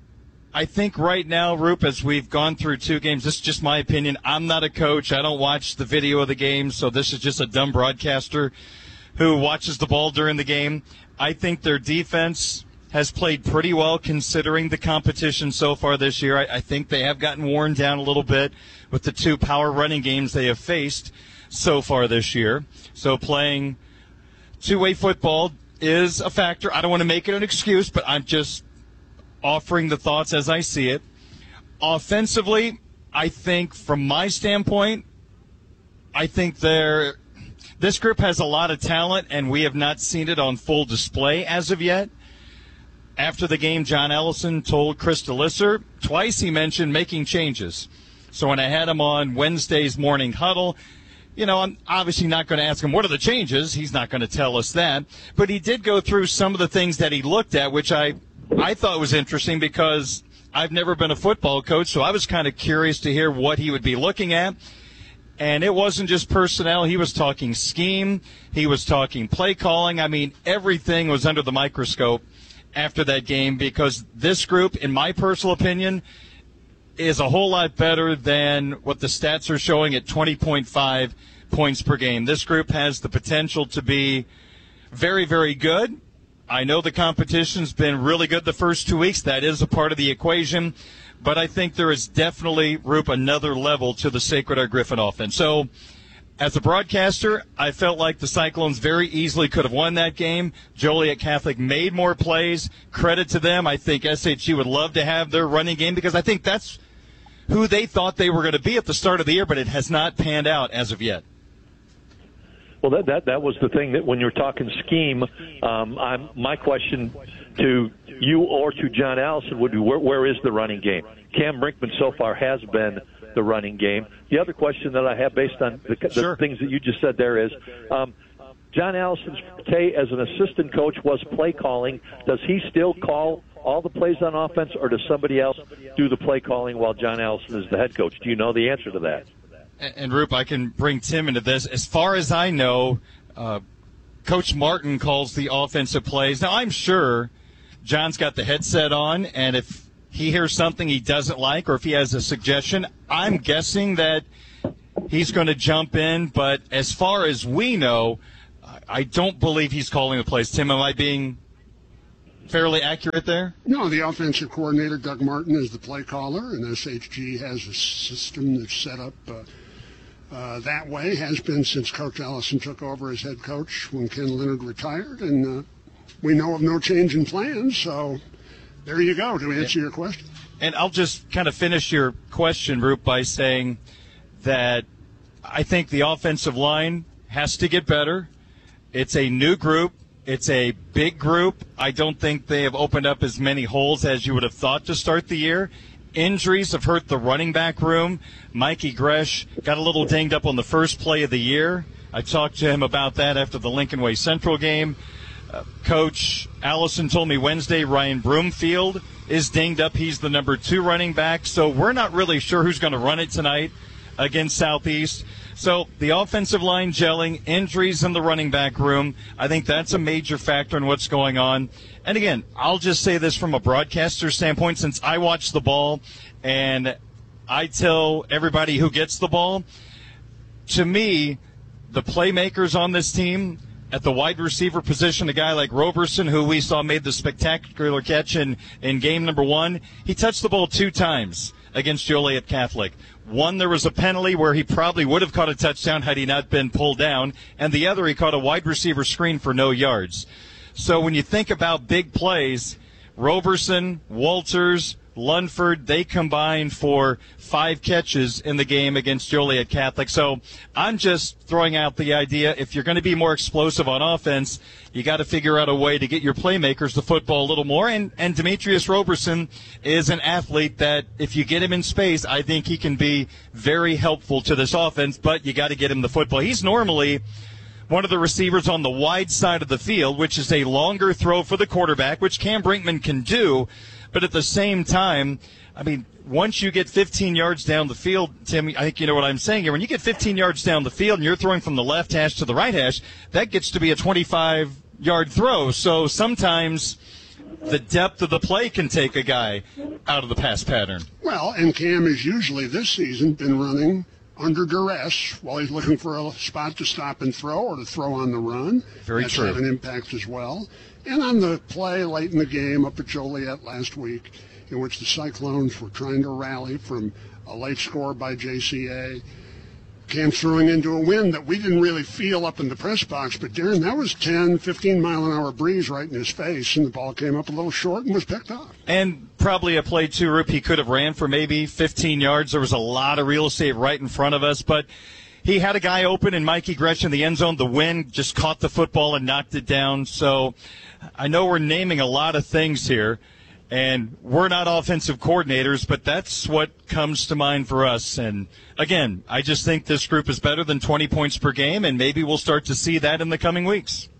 Speaker 7: I think right now, Roop, as we've gone through two games, this is just my opinion. I'm not a coach. I don't watch the video of the game, so this is just a dumb broadcaster who watches the ball during the game. I think their defense has played pretty well considering the competition so far this year. I think they have gotten worn down a little bit with the two power running games they have faced so far this year. So playing two-way football is a factor. I don't want to make it an excuse, but I'm just offering the thoughts as I see it. Offensively, I think from my standpoint, I think this group has a lot of talent, and we have not seen it on full display as of yet. After the game, John Ellison told Chris DeLisser, twice he mentioned making changes. So when I had him on Wednesday's morning huddle, I'm obviously not going to ask him, what are the changes? He's not going to tell us that. But he did go through some of the things that he looked at, which I thought was interesting because I've never been a football coach, so I was kind of curious to hear what he would be looking at. And it wasn't just personnel. He was talking scheme. He was talking play calling. I mean, everything was under the microscope after that game, because this group, in my personal opinion, is a whole lot better than what the stats are showing at 20.5 points per game. This group has the potential to be very, very good. I know the competition's been really good the first 2 weeks. That is a part of the equation. But I think there is definitely, Roop, another level to the Sacred Heart Griffin offense. So as a broadcaster, I felt like the Cyclones very easily could have won that game. Joliet Catholic made more plays. Credit to them. I think SHG would love to have their running game because I think that's who they thought they were going to be at the start of the year, but it has not panned out as of yet.
Speaker 5: Well, that was the thing that when you're talking scheme, my question to you or to John Allison would be, where is the running game? Cam Brinkman so far has been the running game. The other question that I have based on the things that you just said there is, John Allison's forte as an assistant coach was play calling. Does he still call all the plays on offense, or does somebody else do the play calling while John Allison is the head coach? Do you know the answer to that?
Speaker 7: And Roop, I can bring Tim into this. As far as I know, Coach Martin calls the offensive plays. Now, I'm sure John's got the headset on, and if he hears something he doesn't like or if he has a suggestion, I'm guessing that he's going to jump in. But as far as we know, I don't believe he's calling the plays. Tim, am I being fairly accurate there?
Speaker 8: No, the offensive coordinator, Doug Martin, is the play caller, and SHG has a system that's set up that way, has been since Coach Allison took over as head coach when Ken Leonard retired, and we know of no change in plans, so there you go to answer your question.
Speaker 7: And I'll just kind of finish your question, Roop, by saying that I think the offensive line has to get better. It's a new group. It's a big group. I don't think they have opened up as many holes as you would have thought to start the year. Injuries have hurt the running back room. Mikey Gresh got a little dinged up on the first play of the year. I talked to him about that after the Lincoln Way Central game. Coach Allison told me Wednesday Ryan Broomfield is dinged up. He's the number 2 running back. So we're not really sure who's going to run it tonight against Southeast. So the offensive line gelling, injuries in the running back room, I think that's a major factor in what's going on. And again, I'll just say this from a broadcaster standpoint, since I watch the ball and I tell everybody who gets the ball, to me, the playmakers on this team at the wide receiver position, a guy like Roberson, who we saw made the spectacular catch in game number 1, he touched the ball 2 times against Joliet Catholic. One, there was a penalty where he probably would have caught a touchdown had he not been pulled down, and the other, he caught a wide receiver screen for no yards. So when you think about big plays, Roberson, Walters, Lunford, they combined for 5 catches in the game against Joliet Catholic. So I'm just throwing out the idea, if you're going to be more explosive on offense, you got to figure out a way to get your playmakers the football a little more. And Demetrius Roberson is an athlete that if you get him in space, I think he can be very helpful to this offense, but you got to get him the football. He's normally one of the receivers on the wide side of the field, which is a longer throw for the quarterback, which Cam Brinkman can do. But at the same time, I mean, once you get 15 yards down the field, Tim, I think you know what I'm saying here. When you get 15 yards down the field and you're throwing from the left hash to the right hash, that gets to be a 25-yard throw. So sometimes the depth of the play can take a guy out of the pass pattern.
Speaker 8: Well, and Cam has usually this season been running under duress while he's looking for a spot to stop and throw or to throw on the run.
Speaker 7: Very
Speaker 8: That's
Speaker 7: true.
Speaker 8: had an impact as well. And on the play late in the game up at Joliet last week, in which the Cyclones were trying to rally from a late score by JCA, Cam throwing into a wind that we didn't really feel up in the press box. But, Darren, that was 10, 15-mile-an-hour breeze right in his face, and the ball came up a little short and was picked off.
Speaker 7: And probably a play, too, Roop, he could have ran for maybe 15 yards. There was a lot of real estate right in front of us. But he had a guy open, and Mikey Gresh in the end zone. The wind just caught the football and knocked it down. So I know we're naming a lot of things here, and we're not offensive coordinators, but that's what comes to mind for us. And, again, I just think this group is better than 20 points per game, and maybe we'll start to see that in the coming weeks.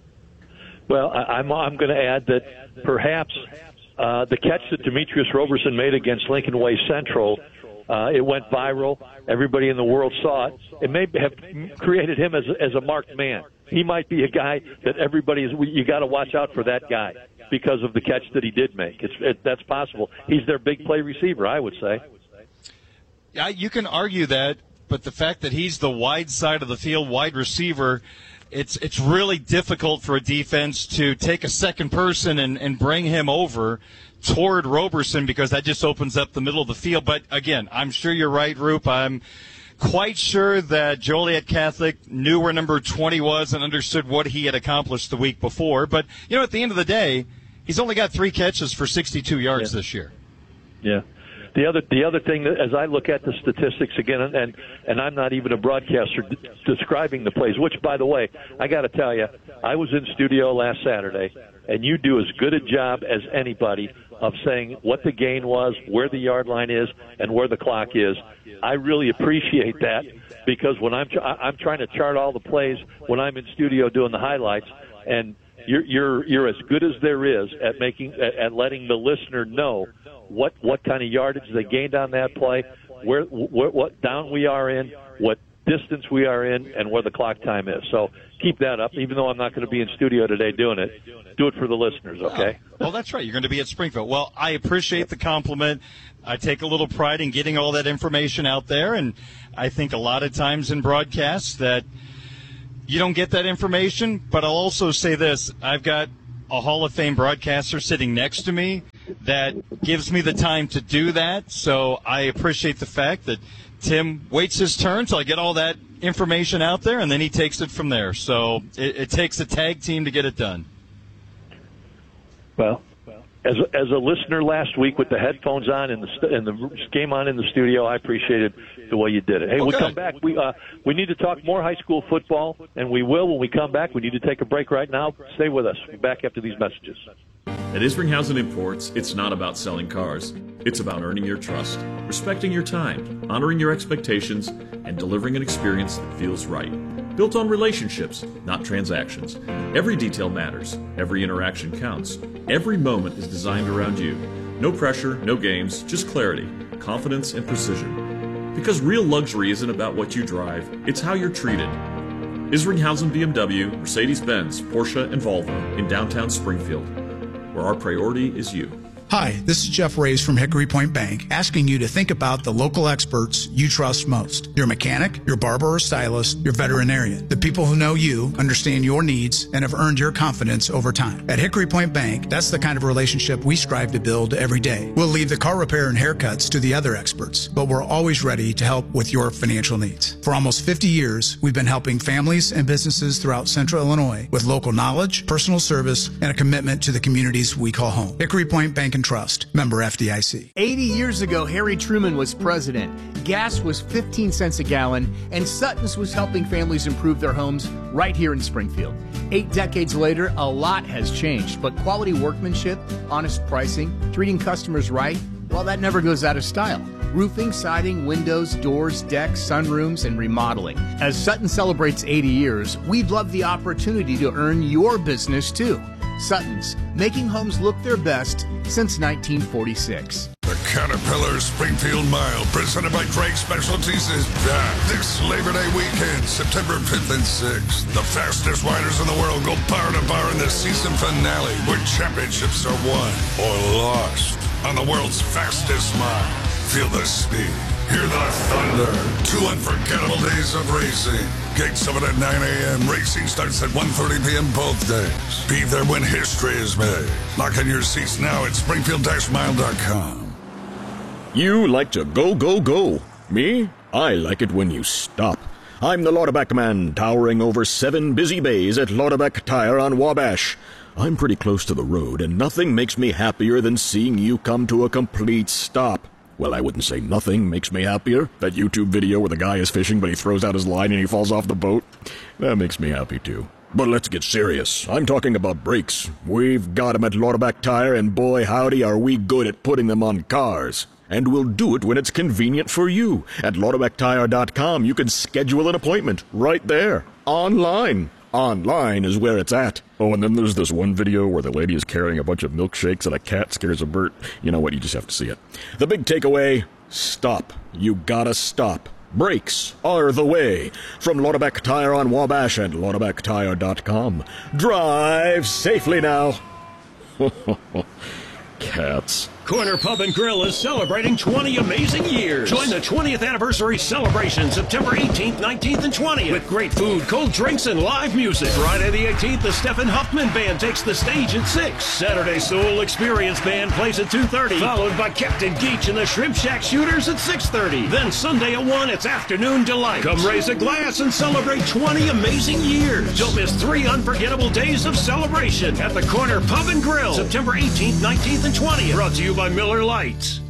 Speaker 5: Well, I'm going to add that perhaps the catch that Demetrius Roberson made against Lincoln Way Central, it went viral. Everybody in the world saw it. It may have created him as a marked man. He might be a guy that you got to watch out for that guy because of the catch that he did make. That's possible. He's their big play receiver, I would say.
Speaker 7: Yeah, you can argue that, but the fact that he's the wide side of the field wide receiver, it's really difficult for a defense to take a second person and bring him over toward Roberson because that just opens up the middle of the field. But, again, I'm sure you're right, Roop. I'm quite sure that Joliet Catholic knew where number 20 was and understood what he had accomplished the week before. But, at the end of the day, he's only got 3 catches for 62 yards this year.
Speaker 5: Yeah. The other thing, as I look at the statistics again, and I'm not even a broadcaster describing the plays, which, by the way, I got to tell you, I was in studio last Saturday, and you do as good a job as anybody of saying what the gain was, where the yard line is, and where the clock is. I really appreciate that, because when I'm trying to chart all the plays when I'm in studio doing the highlights, and you're as good as there is at letting the listener know what kind of yardage they gained on that play, what down we are in, what distance we are in, and where the clock time is. So keep that up. Even though I'm not going to be in studio today doing it, do it for the listeners, okay?
Speaker 7: Well, that's right. You're going to be at Springfield. Well, I appreciate the compliment. I take a little pride in getting all that information out there, and I think a lot of times in broadcasts that you don't get that information, but I'll also say this. I've got a Hall of Fame broadcaster sitting next to me that gives me the time to do that, so I appreciate the fact that Tim waits his turn till I get all that information out there, and then he takes it from there. So it takes a tag team to get it done.
Speaker 5: Well, as a listener last week with the headphones on and the game on in the studio, I appreciated the way you did it. Hey, we'll come back. We need to talk more high school football, and we will when we come back. We need to take a break right now. Stay with us. We'll be back after these messages.
Speaker 1: At Isringhausen Imports, it's not about selling cars. It's about earning your trust, respecting your time, honoring your expectations, and delivering an experience that feels right. Built on relationships, not transactions. Every detail matters. Every interaction counts. Every moment is designed around you. No pressure, no games, just clarity, confidence, and precision. Because real luxury isn't about what you drive, it's how you're treated. Isringhausen BMW, Mercedes-Benz, Porsche, and Volvo in downtown Springfield, where our priority is you.
Speaker 10: Hi, this is Jeff Reyes from Hickory Point Bank, asking you to think about the local experts you trust most. Your mechanic, your barber or stylist, your veterinarian. The people who know you, understand your needs, and have earned your confidence over time. At Hickory Point Bank, that's the kind of relationship we strive to build every day. We'll leave the car repair and haircuts to the other experts, but we're always ready to help with your financial needs. For almost 50 years, we've been helping families and businesses throughout Central Illinois with local knowledge, personal service, and a commitment to the communities we call home. Hickory Point Bank and Trust, member FDIC.
Speaker 11: 80 years ago, Harry Truman was president. Gas was 15 cents a gallon, and Sutton's was helping families improve their homes right here in Springfield. 8 decades later, a lot has changed, but quality workmanship, honest pricing, treating customers right, well, that never goes out of style. Roofing, siding, windows, doors, decks, sunrooms, and remodeling. As Sutton celebrates 80 years, we'd love the opportunity to earn your business too. Sutton's, making homes look their best since 1946.
Speaker 12: The Caterpillar Springfield Mile, presented by Drake Specialties, is back this Labor Day weekend, September 5th and 6th. The fastest riders in the world go bar to bar in the season finale, where championships are won or lost on the world's fastest mile. Feel the speed. Hear the thunder. 2 unforgettable days of racing. Gates open at 9 a.m. Racing starts at 1:30 p.m. both days. Be there when history is made. Lock in your seats now at springfield-mile.com.
Speaker 13: You like to go, go, go. Me? I like it when you stop. I'm the Lauterback Man, towering over 7 busy bays at Lauterback Tire on Wabash. I'm pretty close to the road, and nothing makes me happier than seeing you come to a complete stop. Well, I wouldn't say nothing makes me happier. That YouTube video where the guy is fishing but he throws out his line and he falls off the boat. That makes me happy too. But let's get serious. I'm talking about brakes. We've got them at Lauterback Tire, and boy howdy are we good at putting them on cars. And we'll do it when it's convenient for you. At LauterbackTire.com you can schedule an appointment right there. Online. Online is where it's at. Oh, and then there's this one video where the lady is carrying a bunch of milkshakes and a cat scares a bird. You know what? You just have to see it. The big takeaway, stop. You gotta stop. Brakes are the way. From Lauterback Tire on Wabash and LauterbackTire.com. Drive safely now. Cats.
Speaker 9: Corner Pub and Grill is celebrating 20 amazing years. Join the 20th anniversary celebration September 18th, 19th, and 20th with great food, cold drinks, and live music. Friday the 18th, the Stephen Huffman Band takes the stage at 6. Saturday, Soul Experience Band plays at 2:30, followed by Captain Geach and the Shrimp Shack Shooters at 6:30. Then Sunday at 1, it's Afternoon Delight. Come raise a glass and celebrate 20 amazing years. Don't miss 3 unforgettable days of celebration at the Corner Pub and Grill, September 18th, 19th, and 20th. Brought to you by Miller Lights.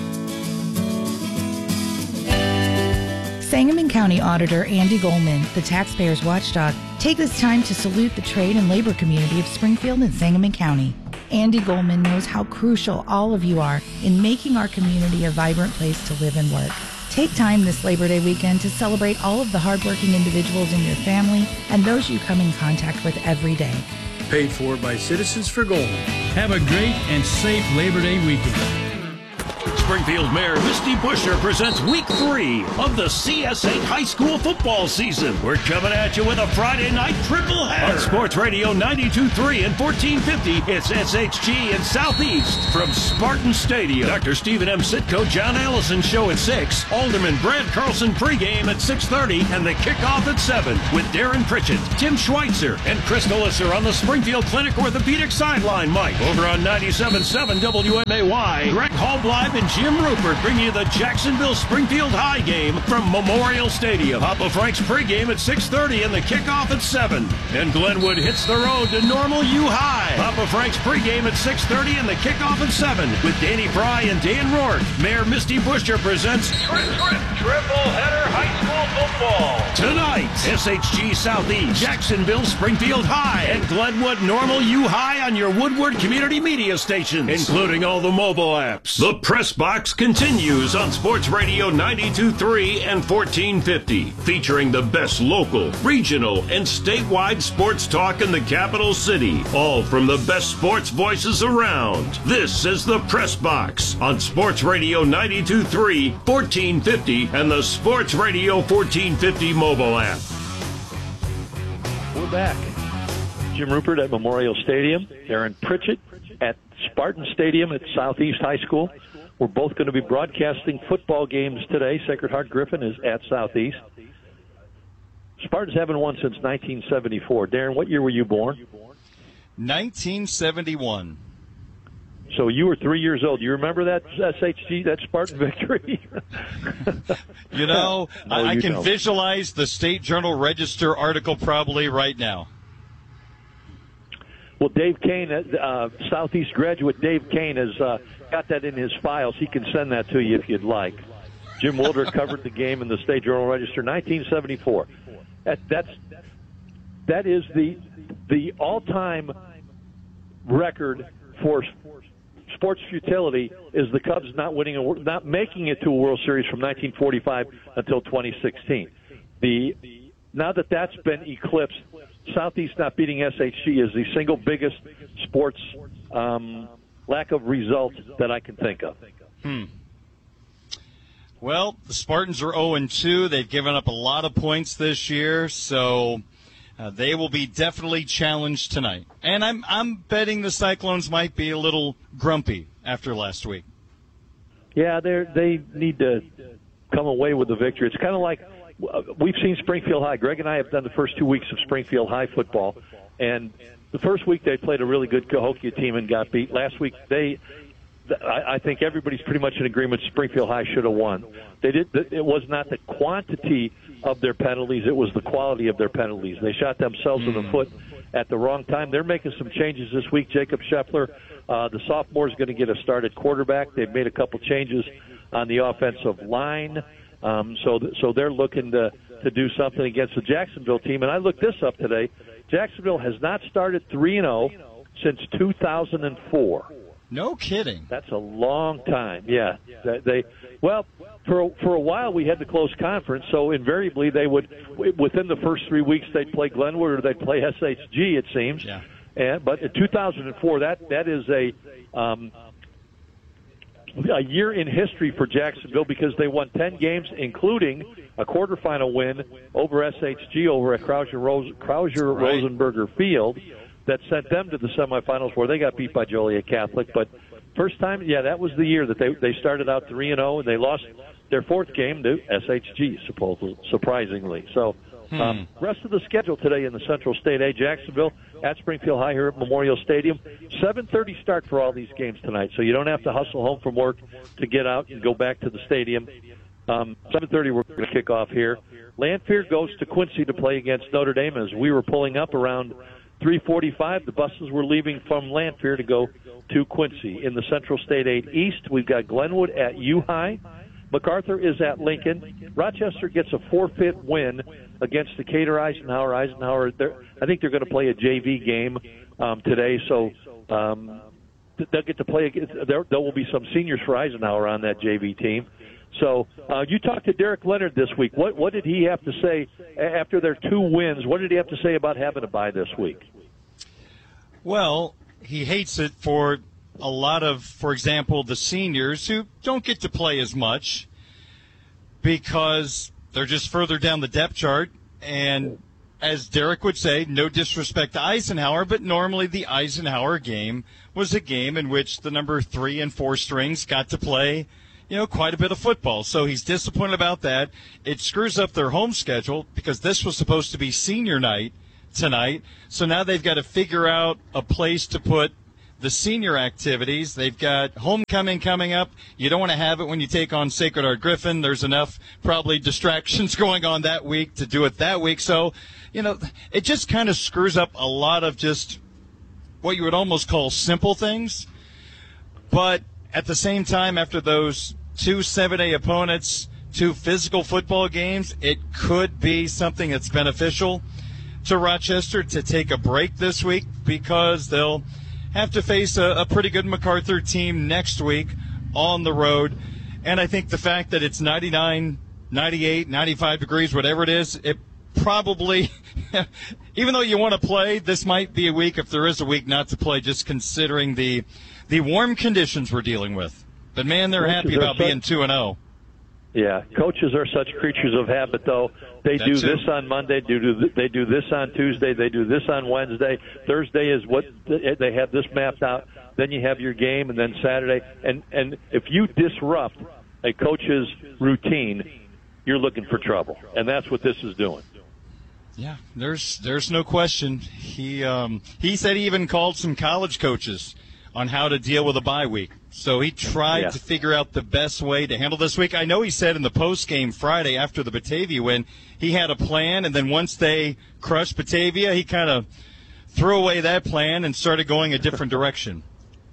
Speaker 14: Sangamon County Auditor Andy Goldman, the taxpayers' watchdog, take this time to salute the trade and labor community of Springfield and Sangamon County. Andy Goldman knows how crucial all of you are in making our community a vibrant place to live and work. Take time this Labor Day weekend to celebrate all of the hardworking individuals in your family and those you come in contact with every day.
Speaker 15: Paid for by Citizens for Goldman. Have a great and safe Labor Day weekend.
Speaker 9: Springfield Mayor Misty Buscher presents Week 3 of the CS8 High School football season. We're coming at you with a Friday night triple header. On Sports Radio 92.3 and 1450, it's SHG and Southeast from Spartan Stadium. Dr. Stephen M. Sitko, John Allison show at 6. Alderman Brad Carlson pregame at 6:30 and the kickoff at 7 with Darren Pritchett, Tim Schweitzer, and Chris Delisser on the Springfield Clinic Orthopedic Sideline Mike. Over on 97.7 WMAY, Greg Hallbleib and Jim Rupert bring you the Jacksonville Springfield High game from Memorial Stadium. Papa Frank's pregame at 6:30 and the kickoff at 7. And Glenwood hits the road to Normal U High. Papa Frank's pregame at 6:30 and the kickoff at 7 with Danny Fry and Dan Rourke. Mayor Misty Buscher presents
Speaker 4: Triple Header High School Football.
Speaker 9: Tonight, SHG Southeast, Jacksonville Springfield High, and Glenwood Normal U High on your Woodward Community Media stations, including all the mobile apps. The Press Box continues on Sports Radio 92.3 and 1450, featuring the best local, regional, and statewide sports talk in the capital city, all from the best sports voices around. This is the Press Box on Sports Radio 92.3, 1450, and the Sports Radio 1450 mobile app.
Speaker 5: We're back. Jim Rupert at Memorial Stadium, Darren Pritchett at Spartan Stadium at Southeast High School. We're both going to be broadcasting football games today. Sacred Heart Griffin is at Southeast. Spartans haven't won since 1974. Darren, what year were you born?
Speaker 7: 1971.
Speaker 5: So you were 3 years old. You remember that SHG, that Spartan victory?
Speaker 7: You know, I can visualize the State Journal-Register article probably right now.
Speaker 5: Well, Dave Kane, Southeast graduate Dave Kane has got that in his files. He can send that to you if you'd like. Jim Wilder covered the game in the State Journal-Register, 1974. That is the all-time record for sports futility is the Cubs not making it to a World Series from 1945 until 2016. Now that that's been eclipsed, Southeast not beating SHG is the single biggest sports lack of result that I can think of.
Speaker 7: Well, the Spartans are 0-2. They've given up a lot of points this year, so they will be definitely challenged tonight. And I'm betting the Cyclones might be a little grumpy after last week.
Speaker 5: Yeah, they need to come away with the victory. It's kind of like we've seen Springfield High. Greg and I have done the first 2 weeks of Springfield High football, and the first week they played a really good Cahokia team and got beat. Last week I think everybody's pretty much in agreement Springfield High should have won. It was not the quantity of their penalties, it was the quality of their penalties. They shot themselves in the foot at the wrong time. They're making some changes this week. Jacob Scheffler, the sophomore, is going to get a start at quarterback. They've made a couple changes on the offensive line. So they're looking to do something against the Jacksonville team. And I looked this up today. Jacksonville has not started 3-0 since 2004.
Speaker 7: No kidding.
Speaker 5: That's a long time. Yeah. For a while we had the close conference, so invariably they would, within the first 3 weeks, they'd play Glenwood or they'd play SHG, it seems. Yeah. But in 2004, that is a year in history for Jacksonville because they won 10 games, including a quarterfinal win over SHG over at Krauser-Rosenberger Field that sent them to the semifinals where they got beat by Joliet Catholic. But first time, that was the year that they started out 3-0, and they lost their fourth game to SHG, surprisingly. So rest of the schedule today in the Central State A, Jacksonville at Springfield High here at Memorial Stadium. 7:30 start for all these games tonight, so you don't have to hustle home from work to get out and go back to the stadium. 7:30 we're going to kick off here. Lanphier goes to Quincy to play against Notre Dame. As we were pulling up around 3:45, the buses were leaving from Lanphier to go to Quincy. In the Central State 8 East, we've got Glenwood at U-High. MacArthur is at Lincoln. Rochester gets a forfeit win against Decatur Eisenhower. I think they're going to play a JV game today, so they'll get to play. There will be some seniors for Eisenhower on that JV team. So you talked to Derek Leonard this week. What did he have to say after their 2 wins? What did he have to say about having a bye this week?
Speaker 7: Well, he hates it for a lot of, for example, the seniors who don't get to play as much because they're just further down the depth chart. And as Derek would say, no disrespect to Eisenhower, but normally the Eisenhower game was a game in which the number 3 and 4 strings got to play, quite a bit of football. So he's disappointed about that. It screws up their home schedule because this was supposed to be senior night tonight. So now they've got to figure out a place to put the senior activities. They've got homecoming coming up. You don't want to have it when you take on Sacred Heart Griffin. There's enough probably distractions going on that week to do it that week. So, it just kind of screws up a lot of just what you would almost call simple things. But at the same time, after those 2 7A opponents, 2 physical football games, it could be something that's beneficial to Rochester to take a break this week because they'll have to face a pretty good MacArthur team next week on the road. And I think the fact that it's 99, 98, 95 degrees, whatever it is, it probably, even though you want to play, this might be a week, if there is a week, not to play, just considering the warm conditions we're dealing with. But, man, they're happy about being 2-0.
Speaker 5: Yeah, coaches are such creatures of habit, though. They do this on Monday, they do this on Tuesday, they do this on Wednesday. Thursday is what they have this mapped out. Then you have your game, and then Saturday. And if you disrupt a coach's routine, you're looking for trouble, and that's what this is doing.
Speaker 7: Yeah, there's no question. He said he even called some college coaches on how to deal with a bye week. So he tried to figure out the best way to handle this week. I know he said in the post-game Friday after the Batavia win, he had a plan, and then once they crushed Batavia, he kind of threw away that plan and started going a different direction.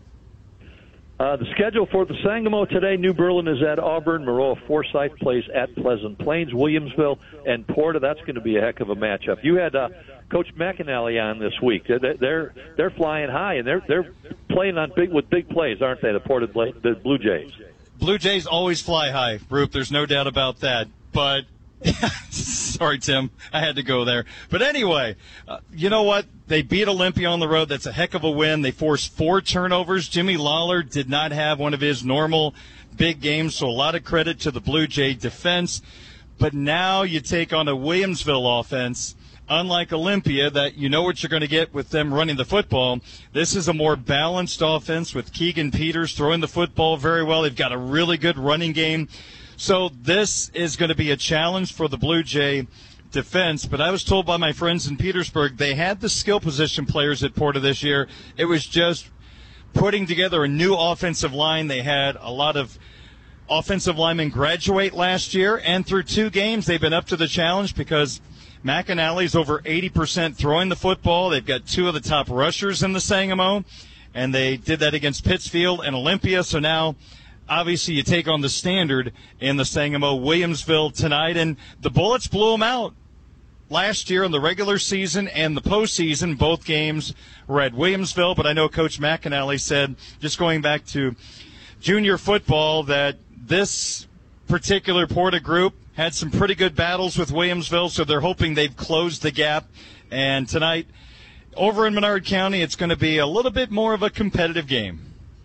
Speaker 5: The schedule for the Sangamo today: New Berlin is at Auburn, Maroa Forsyth plays at Pleasant Plains, Williamsville and Porta. That's going to be a heck of a matchup. You had Coach McAnally on this week. They're flying high, and they're playing on with big plays, aren't they? The Blue Jays.
Speaker 7: Blue Jays always fly high, Roop. There's no doubt about that. But sorry, Tim, I had to go there. But anyway, you know what? They beat Olympia on the road. That's a heck of a win. They forced 4 turnovers. Jimmy Lawler did not have one of his normal big games, so a lot of credit to the Blue Jay defense. But now you take on a Williamsville offense, unlike Olympia, that you know what you're going to get with them running the football. This is a more balanced offense with Keegan Peters throwing the football very well. They've got a really good running game. So this is going to be a challenge for the Blue Jay defense. But I was told by my friends in Petersburg they had the skill position players at Porta this year. It was just putting together a new offensive line. They had a lot of offensive linemen graduate last year, and through 2 games they've been up to the challenge because McAnally's over 80% throwing the football. They've got 2 of the top rushers in the Sangamo, and they did that against Pittsfield and Olympia. So now obviously you take on the standard in the Sangamo, Williamsville tonight, and the Bullets blew them out last year in the regular season and the postseason. Both games were at Williamsville, but I know Coach McAnally said, just going back to junior football, that this particular Porta group had some pretty good battles with Williamsville, so they're hoping they've closed the gap. And tonight, over in Menard County, it's going to be a little bit more of a competitive game.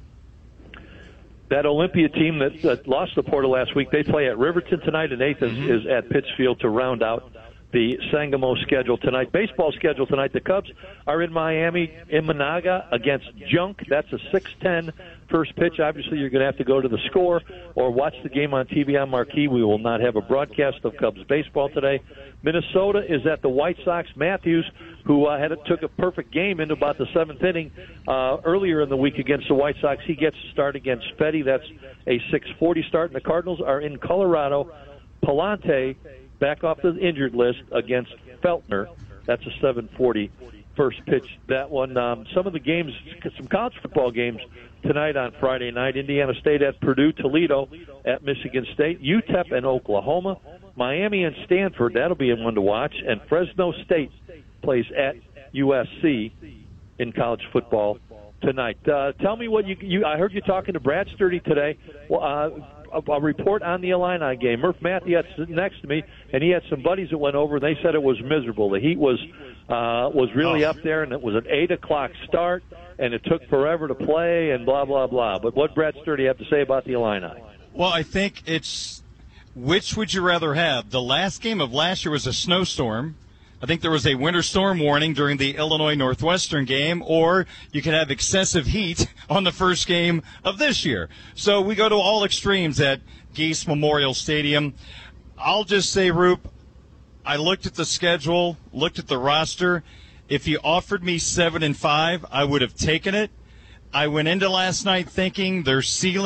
Speaker 5: That Olympia team that lost to Porta last week, they play at Riverton tonight, and 8th is at Pittsfield to round out the Sangamo schedule tonight. Baseball schedule tonight, the Cubs are in Miami, in Monaga against Junk. That's a 6:10 first pitch. Obviously, you're going to have to go to the Score or watch the game on TV on Marquee. We will not have a broadcast of Cubs baseball today. Minnesota is at the White Sox. Matthews, who took a perfect game into about the 7th inning earlier in the week against the White Sox, he gets to start against Fetty. That's a 6:40 start. And the Cardinals are in Colorado. Palante back off the injured list against Feltner. That's a 7:40 first pitch. That one, some of the games, some college football games tonight on Friday night. Indiana State at Purdue, Toledo at Michigan State, UTEP and Oklahoma, Miami and Stanford. That'll be one to watch. And Fresno State plays at USC in college football tonight. Tell me what you. I heard you talking to Brad Sturdy today. A report on the Illini game. Murph Mathias sitting next to me, and he had some buddies that went over, and they said it was miserable. The heat was really up there, and it was an 8:00 start, and it took forever to play, and blah, blah, blah. But what Brad Sturdy have to say about the Illini?
Speaker 7: Well, I think it's which would you rather have? The last game of last year was a snowstorm. I think there was a winter storm warning during the Illinois Northwestern game, or you could have excessive heat on the first game of this year. So we go to all extremes at Geese Memorial Stadium. I'll just say, Roop, I looked at the schedule, looked at the roster. If you offered me 7-5, I would have taken it. I went into last night thinking their ceiling